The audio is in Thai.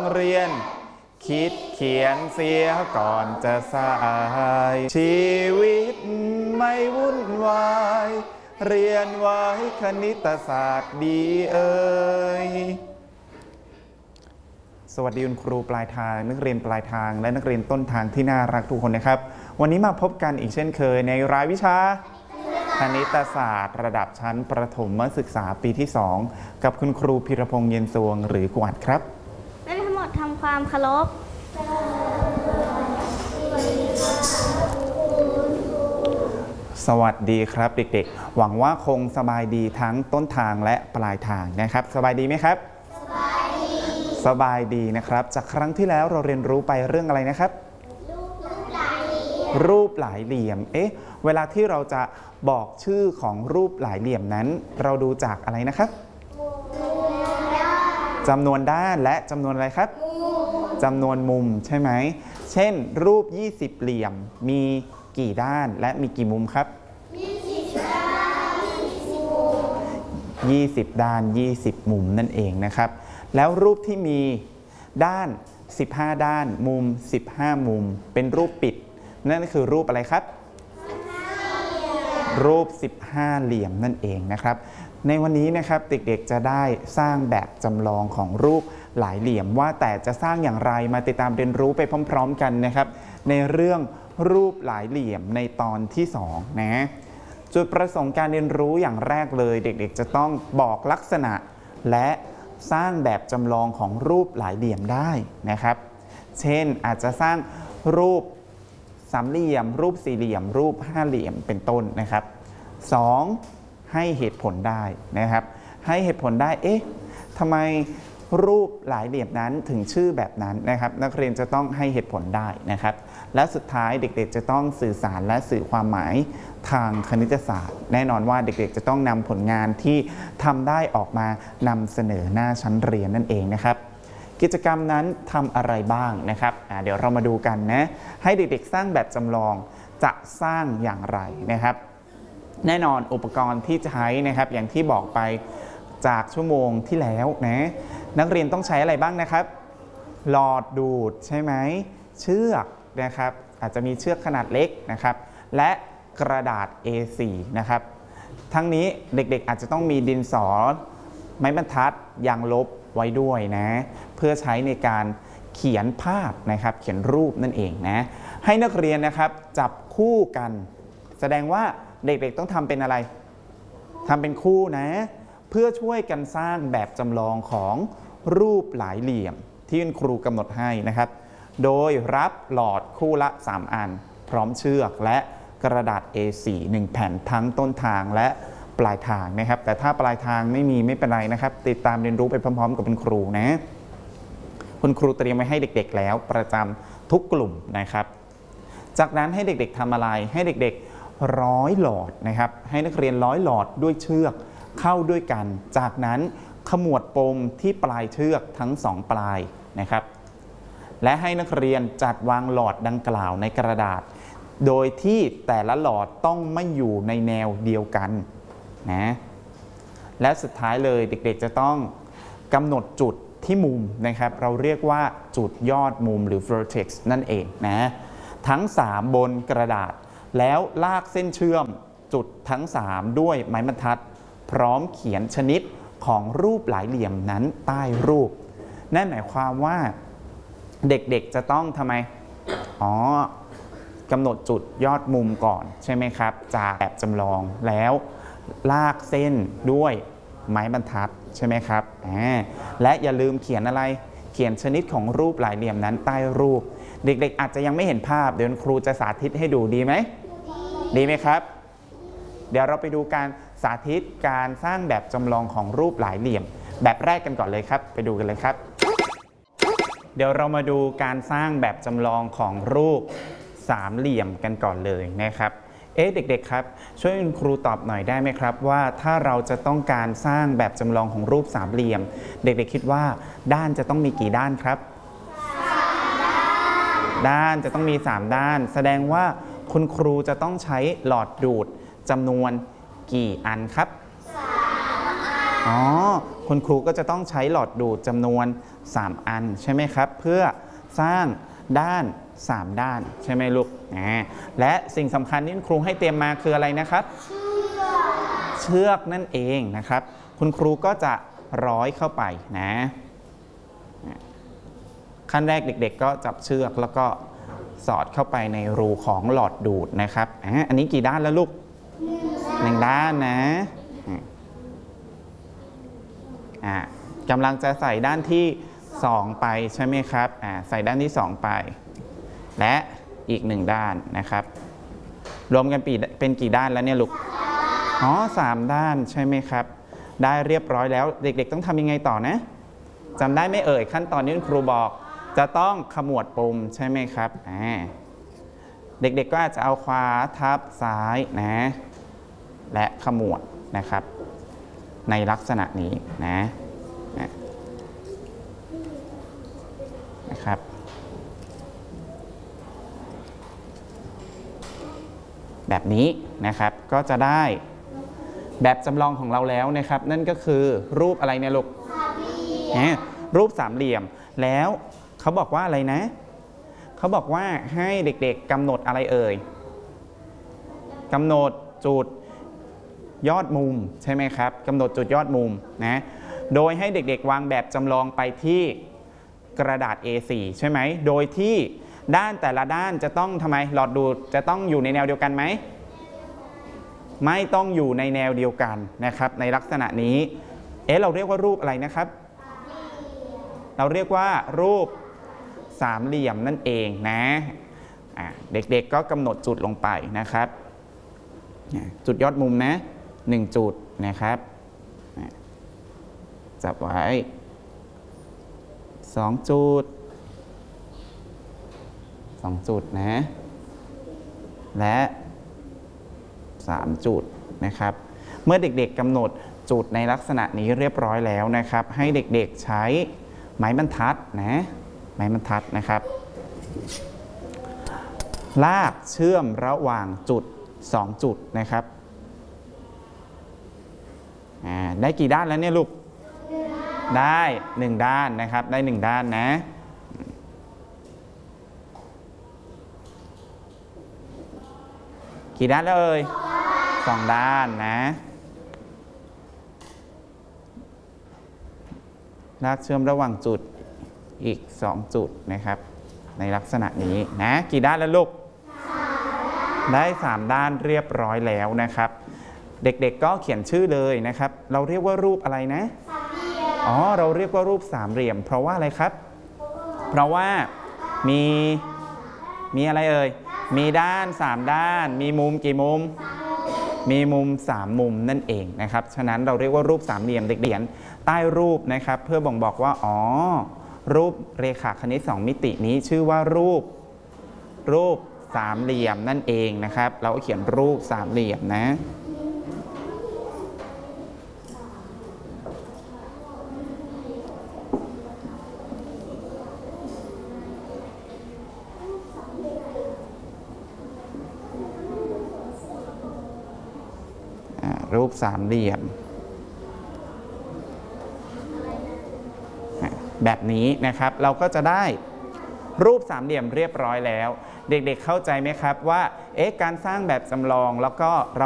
เรียนคิดเขียนเสียก่อนจะสายชีวิตไม่วุ่นวายเรียนไว้คณิตศาสตร์ดีเอ่ยสวัสดีคุณครูปลายทางนักเรียนปลายทางและนักเรียนต้นทางที่น่ารักทุกคนนะครับวันนี้มาพบกันอีกเช่นเคยในรายวิชาคณิตศาสตร์ระดับชั้นประถมศึกษาปีที่2กับคุณครูพิรพงษ์เย็นสวงหรือครูอัดครับและทั้งหมดทำความเคารพสวัสดีครับเด็กๆหวังว่าคงสบายดีทั้งต้นทางและปลายทางนะครับสบายดีไหมครับสบายดีนะครับจากครั้งที่แล้วเราเรียนรู้ไปเรื่องอะไรนะครับรูปหลายเหลี่ยมเวลาที่เราจะบอกชื่อของรูปหลายเหลี่ยมนั้นเราดูจากอะไรนะครับจำนวนด้านและจำนวนอะไรครับจำนวนมุมใช่ไหมเช่นรูป20เหลี่ยมมีกี่ด้านและมีกี่มุมครับ20ด้าน20มุมนั่นเองนะครับแล้วรูปที่มีด้าน15ด้านมุม15มุมเป็นรูปปิดนั่นก็คือรูปอะไรครับรูป15เหลี่ยมนั่นเองนะครับในวันนี้นะครับเด็กๆจะได้สร้างแบบจำลองของรูปหลายเหลี่ยมว่าแต่จะสร้างอย่างไรมาติดตามเรียนรู้ไปพร้อมๆกันนะครับในเรื่องรูปหลายเหลี่ยมในตอนที่2นะจุดประสงค์การเรียนรู้อย่างแรกเลยเด็กๆจะต้องบอกลักษณะและสร้างแบบจำลองของรูปหลายเหลี่ยมได้นะครับเช่นอาจจะสร้างรูปสามเหลี่ยมรูปสี่เหลี่ยมรูปห้าเหลี่ยมเป็นต้นนะครับ2ให้เหตุผลได้นะครับให้เหตุผลได้ทำไมรูปหลายเหลี่ยมนั้นถึงชื่อแบบนั้นนะครับนักเรียนจะต้องให้เหตุผลได้นะครับและสุดท้ายเด็กๆจะต้องสื่อสารและสื่อความหมายทางคณิตศาสตร์แน่นอนว่าเด็กๆจะต้องนำผลงานที่ทำได้ออกมานำเสนอหน้าชั้นเรียนนั่นเองนะครับกิจกรรมนั้นทำอะไรบ้างนะครับเดี๋ยวเรามาดูกันนะให้เด็กๆสร้างแบบจำลองจะสร้างอย่างไรนะครับแน่นอนอุปกรณ์ที่ใช้นะครับอย่างที่บอกไปจากชั่วโมงที่แล้วนะนักเรียนต้องใช้อะไรบ้างนะครับหลอดดูดใช่ไหมเชือกนะครับอาจจะมีเชือกขนาดเล็กนะครับและกระดาษ A4 นะครับทั้งนี้เด็กๆอาจจะต้องมีดินสอไม้บรรทัดยางลบไว้ด้วยนะเพื่อใช้ในการเขียนภาพนะครับเขียนรูปนั่นเองนะให้นักเรียนนะครับจับคู่กันแสดงว่าเด็กๆต้องทำเป็นอะไรทำเป็นคู่นะเพื่อช่วยกันสร้างแบบจำลองของรูปหลายเหลี่ยมที่คุณครูกำหนดให้นะครับโดยรับหลอดคู่ละ3อันพร้อมเชือกและกระดาษ A4 1แผ่นทั้งต้นทางและปลายทางนะครับแต่ถ้าปลายทางไม่เป็นไรนะครับติดตามเรียนรู้ไปพร้อมๆกับคุณครูนะคุณครูเตรียมไว้ให้เด็กๆแล้วประจำทุกกลุ่มนะครับจากนั้นให้เด็กๆทำอะไรให้เด็กๆร้อยหลอดนะครับให้นักเรียนร้อยหลอดด้วยเชือกเข้าด้วยกันจากนั้นขมวดปมที่ปลายเชือกทั้ง2ปลายนะครับและให้นักเรียนจัดวางหลอดดังกล่าวในกระดาษโดยที่แต่ละหลอดต้องไม่อยู่ในแนวเดียวกันนะและสุดท้ายเลยเด็กๆจะต้องกำหนดจุดที่มุมนะครับเราเรียกว่าจุดยอดมุมหรือ vertex นั่นเองนะทั้ง3บนกระดาษแล้วลากเส้นเชื่อมจุดทั้ง3ด้วยไม้บรรทัดพร้อมเขียนชนิดของรูปหลายเหลี่ยมนั้นใต้รูปนั่นหมายความว่าเด็กๆจะต้องทำไมกำหนดจุดยอดมุมก่อนใช่ไหมครับจากแบบจำลองแล้วลากเส้นด้วยไม้บรรทัดใช่ไหมครับและอย่าลืมเขียนอะไรเขียนชนิดของรูปหลายเหลี่ยมนั้นใต้รูปเด็กๆอาจจะยังไม่เห็นภาพเดี๋ยวครูจะสาธิตให้ดูดีไหมดีไหมครับเดี๋ยวเราไปดูการสาธิตการสร้างแบบจำลองของรูปหลายเหลี่ยมแบบแรกกันก่อนเลยครับไปดูกันเลยครับเดี๋ยวเรามาดูการสร้างแบบจำลองของรูปสามเหลี่ยมกันก่อนเลยนะครับเด็กๆครับช่วยคุณครูตอบหน่อยได้ไหมครับว่าถ้าเราจะต้องการสร้างแบบจำลองของรูปสามเหลี่ยมเด็กๆคิดว่าด้านจะต้องมีกี่ด้านครับด้านจะต้องมี3ด้านแสดงว่าคุณครูจะต้องใช้หลอดดูดจำนวนกี่อันครับ3 อันคุณครูก็จะต้องใช้หลอดดูดจำนวน 3 อันใช่ไหมครับเพื่อสร้างด้าน3 ด้านใช่ไหมลูกและสิ่งสำคัญที่ครูให้เตรียมมาคืออะไรนะครับเชือกนั่นเองนะครับคุณครูก็จะร้อยเข้าไปนะขั้นแรกเด็กๆก็จับเชือกแล้วก็สอดเข้าไปในรูของหลอดดูดนะครับอันนี้กี่ด้านแล้วลูก1 ด้านนะกำลังจะใส่ด้านที่2ไปใช่ไหมครับใส่ด้านที่2ไปและอีก1 ด้านนะครับรวมกันเป็นกี่ด้านแล้วเนี่ยลูก3 ด้านใช่ไหมครับได้เรียบร้อยแล้วเด็กๆต้องทำยังไงต่อนะจำได้ไหมเอ่ยขั้นตอนที่ครูบอกจะต้องขมวดปุ่มใช่ไหมครับเด็กๆก็อาจจะเอาขวาทับซ้ายนะและขมวดนะครับในลักษณะนี้นะครับแบบนี้นะครับก็จะได้แบบจำลองของเราแล้วนะครับนั่นก็คือรูปอะไรเนี่ยลูกรูป3 เหลี่ยมแล้วเขาบอกว่าอะไรนะเขาบอกว่าให้เด็กๆกำหนดอะไรเอ่ยกำหนดจุดยอดมุมใช่ไหมครับกำหนดจุดยอดมุมนะโดยให้เด็กๆวางแบบจำลองไปที่กระดาษ A4 ใช่ไหมโดยที่ด้านแต่ละด้านจะต้องทำไมหลอดดูดจะต้องอยู่ในแนวเดียวกันไหมไม่ต้องอยู่ในแนวเดียวกันนะครับในลักษณะนี้เราเรียกว่ารูปอะไรนะครับเราเรียกว่ารูป3 เหลี่ยมนั่นเองนะเด็กๆก็กำหนดจุดลงไปนะครับจุดยอดมุมนะ1 จุดนะครับจับไว้2 จุด2 จุดนะและ3 จุดนะครับเมื่อเด็กๆกำหนดจุดในลักษณะนี้เรียบร้อยแล้วนะครับให้เด็กๆใช้ไม้บรรทัดนะไม้บรรทัดนะครับลากเชื่อมระหว่างจุด2 จุดนะครับได้กี่ด้านแล้วเนี่ยลูกได้1 ด้านนะครับได้1 ด้านนะกี่ด้านแล้วเอ่ย2 ด้านนะลากเชื่อมระหว่างจุดอีก2 จุดนะครับในลักษณะนี้นะกี่ด้านแล้วลูกได้3 ด้านเรียบร้อยแล้วนะครับเด็กๆก็เขียนชื่อเลยนะครับเราเรียกว่ารูปอะไรนะเราเรียกว่ารูป3 เหลี่ยมเพราะว่าอะไรครับเพราะว่ามีอะไรเอ่ยมีด้าน3 ด้านมีมุมกี่มุมมีมุม3 มุมนั่นเองนะครับฉะนั้นเราเรียกว่ารูป3 เหลี่ยมเด็กเขียนใต้รูปนะครับเพื่อบ่งบอกว่ารูปเรขาคณิต2 มิตินี้ชื่อว่ารูป3 เหลี่ยมนั่นเองนะครับเราก็เขียนรูป3 เหลี่ยมนะรูป3 เหลี่ยมแบบนี้นะครับเราก็จะได้รูป3 เหลี่ยมเรียบร้อยแล้วเด็กๆเข้าใจไหมครับว่าการสร้างแบบจำลองแล้วก็เรา